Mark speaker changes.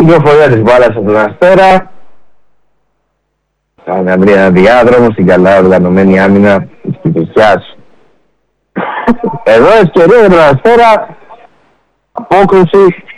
Speaker 1: κυκλοφορία της μπάλας από τον Αστέρα. Θα βρει ένα διάδρομο στην καλά οργανωμένη άμυνα της Κηφισιάς. Εδώ ευκαιρία για τον Αστέρα. Απόκρουση